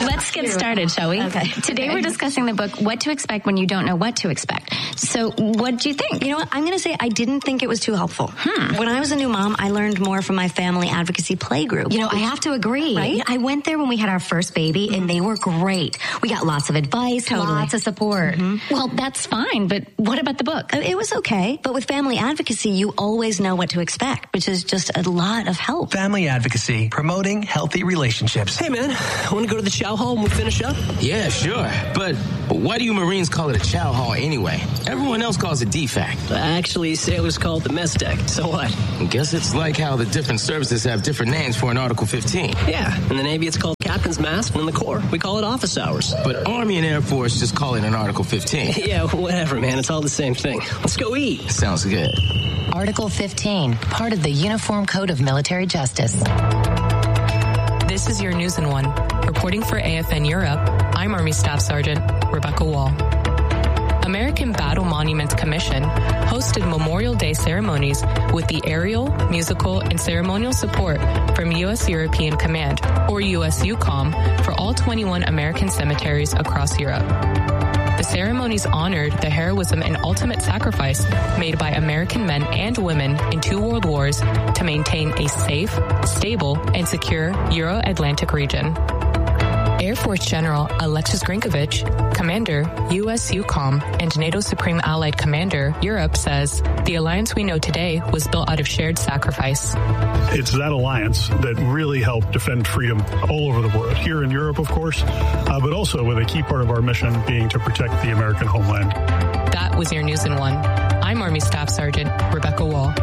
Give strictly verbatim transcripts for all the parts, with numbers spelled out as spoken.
Let's get started, shall we? Okay. Today okay. we're discussing the book, What to Expect When You Don't Know What to Expect. So what do you think? You know what? I'm going to say I didn't think it was too helpful. Hmm. When I was a new mom, I learned more from my family advocacy play group. You know, I have to agree. Right? I went there when we had our first baby, and they were great. We got lots of advice, Totally. lots of support. Mm-hmm. Well, that's fine, but what about the book? It was okay, but with family advocacy, you always know what to expect, which is just a lot of help. Family advocacy, promoting healthy relationships. Hey, man, want to go to the chow hall when we finish up? Yeah, sure. But why do you Marines call it a chow hall anyway? Everyone else calls it D FAC. Actually, sailors call it the mess deck. So what? I guess it's like how the different services have different names for an Article fifteen. Yeah, in the Navy it's called Captain's Mast, and in the Corps we call it office hours. But Army and Air Force just call it an Article fifteen. Yeah, whatever, man. It's all the same thing. Let's go eat. Sounds good. Article fifteen, part of the Uniform Code of Military Justice. This is your News in One. Reporting for A F N Europe, I'm Army Staff Sergeant Rebecca Wall. American Battle Monuments Commission hosted Memorial Day ceremonies with the aerial, musical, and ceremonial support from U S European Command, or U S U COM, for all twenty-one American cemeteries across Europe. The ceremonies honored the heroism and ultimate sacrifice made by American men and women in two world wars to maintain a safe, stable, and secure Euro-Atlantic region. Air Force General Alexis Grinkovich, Commander, U S U COM, and NATO Supreme Allied Commander, Europe, says the alliance we know today was built out of shared sacrifice. It's that alliance that really helped defend freedom all over the world, here in Europe, of course, uh, but also with a key part of our mission being to protect the American homeland. That was your News in One. I'm Army Staff Sergeant Rebecca Wall.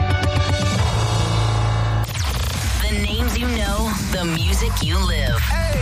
The names you know, the music you live. Hey!